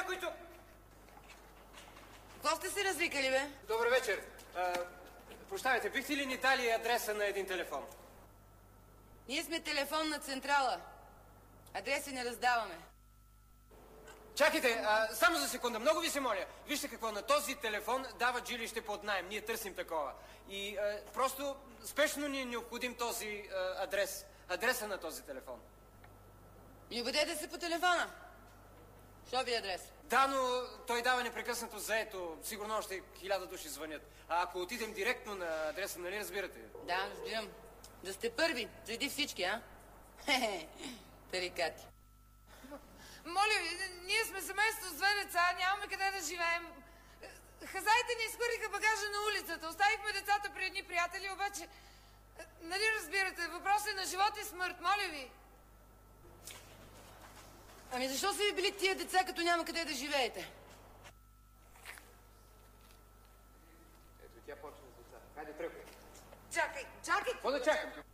някой тук? Какво сте се развикали, бе? Добър вечер. Прощавайте, бихте ли ни дали адреса на един телефон? Ние сме телефонна централа. Адреси не раздаваме. Чакайте, само за секунда, много ви се моля. Вижте какво, на този телефон дават жилище под наем. Ние търсим такова. И просто спешно ни е необходим този адрес. Адреса на този телефон. И обадете се по телефона. Що ви е адрес? Да, но той дава непрекъснато заето. Сигурно още 1000 души звънят. А ако отидем директно на адреса, нали разбирате? Да, разбирам. Да сте първи, преди всички, а? Хе-хе, тарикати. Моля ви, ние сме семейство с 2 деца, нямаме къде да живеем. Хазаите ни изхвърлиха багажа на улицата. Оставихме децата при едни приятели, обаче... Нали разбирате, въпрос е на живот и смърт, моля ви. Ами защо са ви били тия деца, като няма къде да живеете? Ето, тя почва с деца. Хайде, тръгвай. Чакай, чакай! Какво да чакам?